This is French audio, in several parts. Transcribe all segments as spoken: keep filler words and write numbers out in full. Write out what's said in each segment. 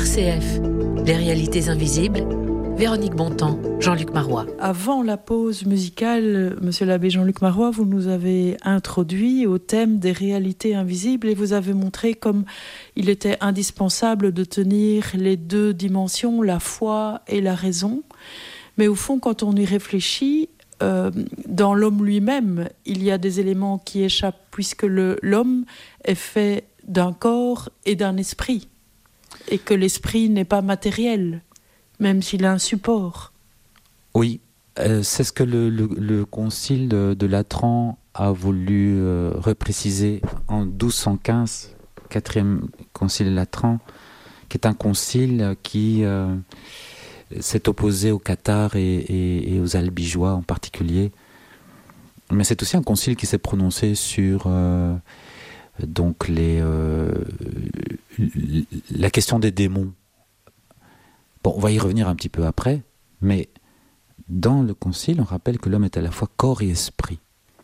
R C F, les réalités invisibles. Véronique Bontemps, Jean-Luc Marois. Avant la pause musicale, monsieur l'abbé Jean-Luc Marois, vous nous avez introduit au thème des réalités invisibles et vous avez montré comme il était indispensable de tenir les deux dimensions, la foi et la raison. Mais au fond, quand on y réfléchit, euh, dans l'homme lui-même, il y a des éléments qui échappent puisque le, l'homme est fait d'un corps et d'un esprit et que l'esprit n'est pas matériel, même s'il a un support. Oui, euh, c'est ce que le, le, le concile de, de Latran a voulu euh, repréciser en douze cent quinze, quatrième concile de Latran, qui est un concile qui euh, s'est opposé aux cathares et, et, et aux albigeois en particulier. Mais c'est aussi un concile qui s'est prononcé sur euh, donc les, euh, la question des démons. Bon, on va y revenir un petit peu après, mais dans le concile, on rappelle que l'homme est à la fois corps et esprit.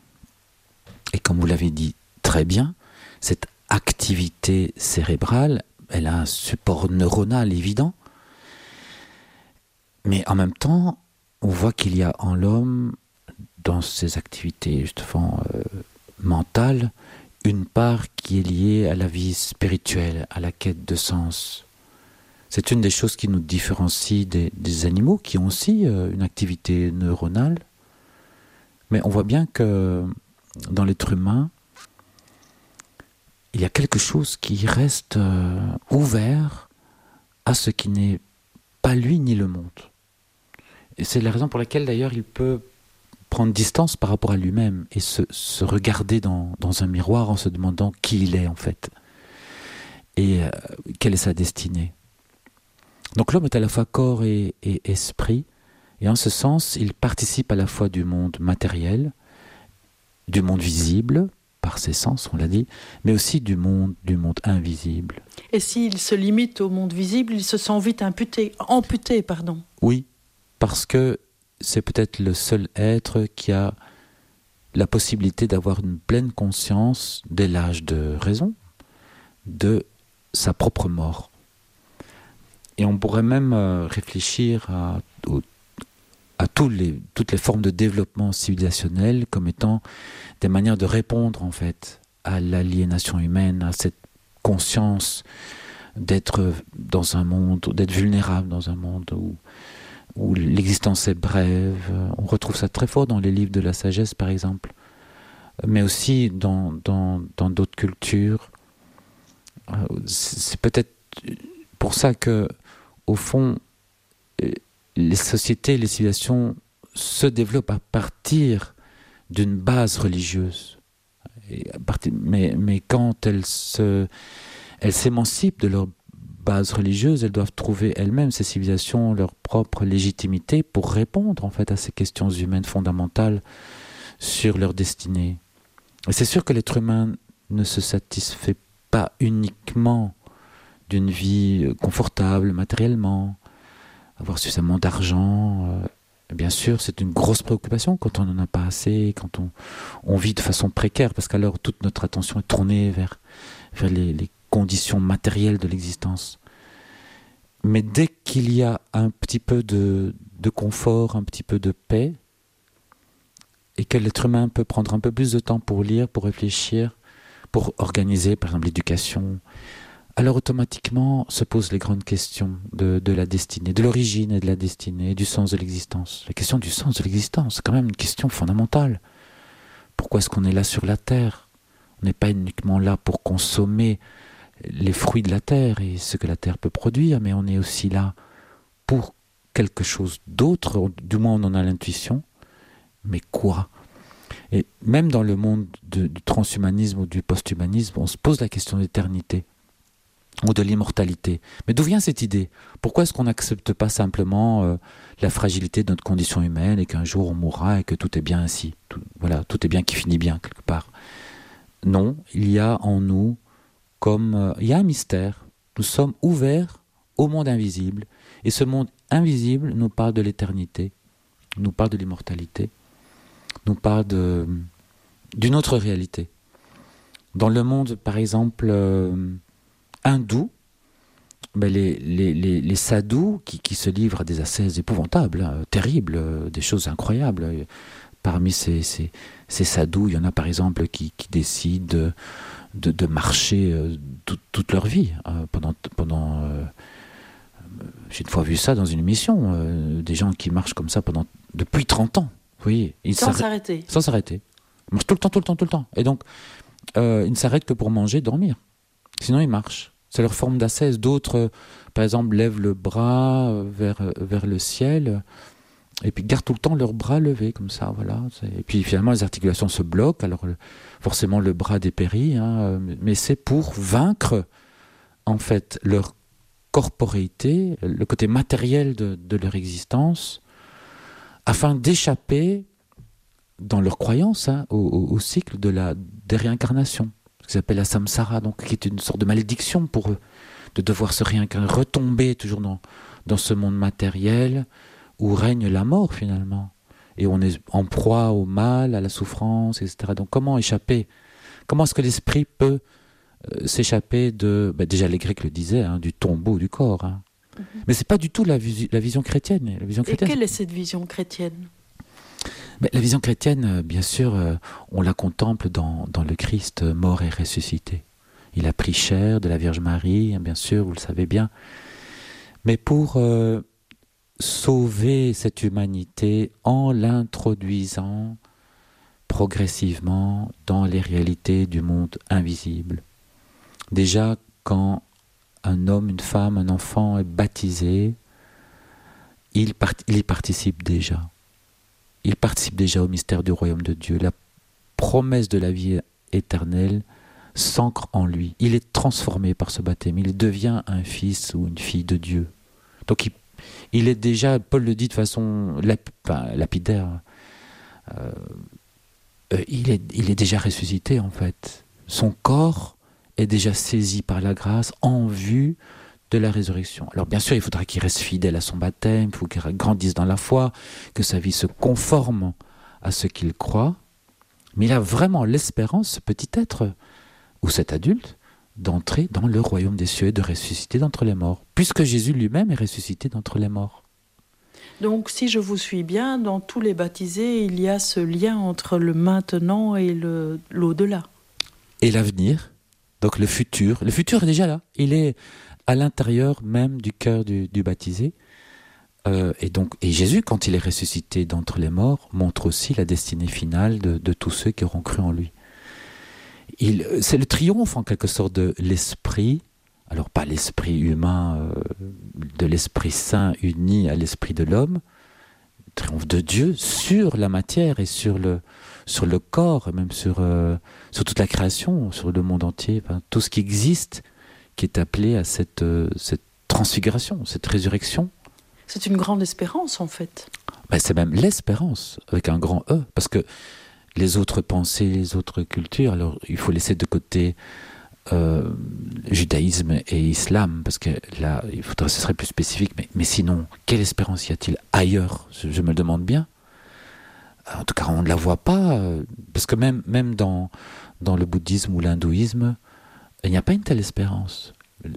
Et comme vous l'avez dit très bien, cette activité cérébrale, elle a un support neuronal évident, mais en même temps, on voit qu'il y a en l'homme, dans ses activités justement euh, mentales, une part qui est liée à la vie spirituelle, à la quête de sens. C'est une des choses qui nous différencie des, des animaux qui ont aussi euh, une activité neuronale. Mais on voit bien que dans l'être humain, il y a quelque chose qui reste euh, ouvert à ce qui n'est pas lui ni le monde. Et c'est la raison pour laquelle d'ailleurs il peut prendre distance par rapport à lui-même et se, se regarder dans, dans un miroir en se demandant qui il est en fait et euh, quelle est sa destinée. Donc l'homme est à la fois corps et, et esprit, et en ce sens, il participe à la fois du monde matériel, du monde visible, par ses sens, on l'a dit, mais aussi du monde, du monde invisible. Et s'il se limite au monde visible, il se sent vite imputé, amputé, pardon. Oui, parce que c'est peut-être le seul être qui a la possibilité d'avoir une pleine conscience dès l'âge de raison de sa propre mort. Et on pourrait même euh, réfléchir à, au, à tous les, toutes les formes de développement civilisationnel comme étant des manières de répondre en fait à l'aliénation humaine, à cette conscience d'être dans un monde, d'être vulnérable dans un monde où, où l'existence est brève. On retrouve ça très fort dans les livres de la sagesse par exemple, mais aussi dans, dans, dans d'autres cultures. C'est peut-être pour ça que au fond, les sociétés, les civilisations se développent à partir d'une base religieuse. Et à partir, mais, mais quand elles, se, elles s'émancipent de leur base religieuse, elles doivent trouver elles-mêmes, ces civilisations, leur propre légitimité pour répondre en fait à ces questions humaines fondamentales sur leur destinée. Et c'est sûr que l'être humain ne se satisfait pas uniquement d'une vie confortable matériellement, avoir suffisamment d'argent. Euh, bien sûr, c'est une grosse préoccupation quand on n'en a pas assez, quand on, on vit de façon précaire, parce qu'alors toute notre attention est tournée vers, vers les, les conditions matérielles de l'existence. Mais dès qu'il y a un petit peu de, de confort, un petit peu de paix, et que l'être humain peut prendre un peu plus de temps pour lire, pour réfléchir, pour organiser, par exemple, l'éducation, alors automatiquement se posent les grandes questions de, de la destinée, de l'origine et de la destinée, du sens de l'existence. La question du sens de l'existence, c'est quand même une question fondamentale. Pourquoi est-ce qu'on est là sur la Terre ? On n'est pas uniquement là pour consommer les fruits de la Terre et ce que la Terre peut produire, mais on est aussi là pour quelque chose d'autre, du moins on en a l'intuition, mais quoi ? Et même dans le monde de, du transhumanisme ou du posthumanisme, on se pose la question d'éternité ou de l'immortalité. Mais d'où vient cette idée ? Pourquoi est-ce qu'on n'accepte pas simplement euh, la fragilité de notre condition humaine et qu'un jour on mourra et que tout est bien ainsi ? tout, Voilà, tout est bien qui finit bien quelque part. Non, il y a en nous comme... Euh, il y a un mystère. Nous sommes ouverts au monde invisible. Et ce monde invisible nous parle de l'éternité, nous parle de l'immortalité, nous parle de, d'une autre réalité. Dans le monde, par exemple... Euh, hindou, ben les, les, les, les sadhus qui, qui se livrent à des ascèses épouvantables, hein, terribles, euh, des choses incroyables. Parmi ces, ces, ces sadhus, il y en a par exemple qui, qui décident de, de, de marcher euh, tout, toute leur vie. Euh, pendant, pendant, euh, j'ai une fois vu ça dans une émission, euh, des gens qui marchent comme ça pendant, depuis trente ans. Vous voyez, ils sans s'arrêter. Sans s'arrêter. Ils marchent tout le temps, tout le temps, tout le temps. Et donc, euh, ils ne s'arrêtent que pour manger, dormir. Sinon, ils marchent. C'est leur forme d'ascèse. D'autres, euh, par exemple, lèvent le bras euh, vers, euh, vers le ciel et puis gardent tout le temps leurs bras levés, comme ça, voilà. Et puis finalement, les articulations se bloquent. Alors, le, forcément, le bras dépérit. Hein, mais c'est pour vaincre, en fait, leur corporéité, le côté matériel de, de leur existence, afin d'échapper, dans leur croyance, hein, au, au, au cycle de la, des réincarnations. Ce qu'ils appellent la samsara, donc, qui est une sorte de malédiction pour eux, de devoir se réincarner, retomber toujours dans, dans ce monde matériel où règne la mort finalement. Et on est en proie au mal, à la souffrance, et cetera. Donc comment échapper ? Comment est-ce que l'esprit peut euh, s'échapper de... Ben, déjà les Grecs le disaient, hein, du tombeau du corps. Hein. Mm-hmm. Mais ce n'est pas du tout la, vis- la vision chrétienne. La vision chrétienne. Et quelle est cette vision chrétienne ? Mais la vision chrétienne, bien sûr, euh, on la contemple dans, dans le Christ mort et ressuscité. Il a pris chair de la Vierge Marie, bien sûr, vous le savez bien. Mais pour euh, sauver cette humanité en l'introduisant progressivement dans les réalités du monde invisible. Déjà, quand un homme, une femme, un enfant est baptisé, il, part- il y participe déjà. Il participe déjà au mystère du royaume de Dieu. La promesse de la vie éternelle s'ancre en lui. Il est transformé par ce baptême. Il devient un fils ou une fille de Dieu. Donc il, il est déjà, Paul le dit de façon lap, enfin, lapidaire, euh, euh, il, est, il est déjà ressuscité en fait. Son corps est déjà saisi par la grâce en vue de la résurrection. Alors bien sûr, il faudra qu'il reste fidèle à son baptême, il faut qu'il grandisse dans la foi, que sa vie se conforme à ce qu'il croit, mais il a vraiment l'espérance, ce petit être, ou cet adulte, d'entrer dans le royaume des cieux et de ressusciter d'entre les morts, puisque Jésus lui-même est ressuscité d'entre les morts. Donc, si je vous suis bien, dans tous les baptisés, il y a ce lien entre le maintenant et le, l'au-delà. Et l'avenir, donc le futur. Le futur est déjà là, il est à l'intérieur même du cœur du, du baptisé. Euh, et donc, et Jésus, quand il est ressuscité d'entre les morts, montre aussi la destinée finale de, de tous ceux qui auront cru en lui. Il, c'est le triomphe, en quelque sorte, de l'esprit, alors pas l'esprit humain, euh, de l'esprit saint uni à l'esprit de l'homme, le triomphe de Dieu sur la matière et sur le, sur le corps, même sur, euh, sur toute la création, sur le monde entier, enfin, tout ce qui existe, qui est appelé à cette, euh, cette transfiguration, cette résurrection. C'est une grande espérance, en fait. Ben, c'est même l'espérance, avec un grand E, parce que les autres pensées, les autres cultures, alors il faut laisser de côté euh, judaïsme et islam, parce que là, il faudrait, ce serait plus spécifique, mais, mais sinon, quelle espérance y a-t-il ailleurs ? je, je me le demande bien. En tout cas, on ne la voit pas, parce que même, même dans, dans le bouddhisme ou l'hindouisme, il n'y a pas une telle espérance.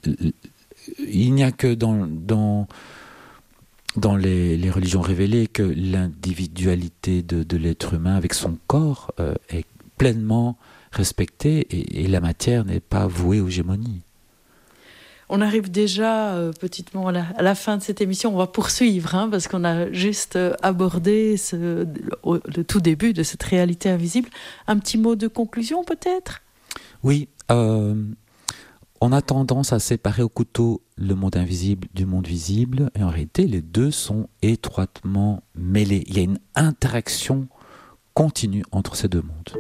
Il n'y a que dans, dans, dans les, les religions révélées que l'individualité de, de l'être humain avec son corps euh, est pleinement respectée et, et la matière n'est pas vouée aux gémonies. On arrive déjà euh, petitement à la, à la fin de cette émission. On va poursuivre, hein, parce qu'on a juste euh, abordé ce, le, le tout début de cette réalité invisible. Un petit mot de conclusion peut-être ? Oui, euh, on a tendance à séparer au couteau le monde invisible du monde visible, et en réalité, les deux sont étroitement mêlés. Il y a une interaction continue entre ces deux mondes.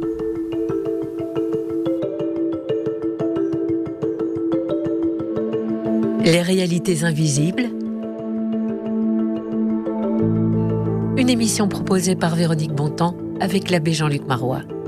Les réalités invisibles. Une émission proposée par Véronique Bontemps avec l'abbé Jean-Luc Marois.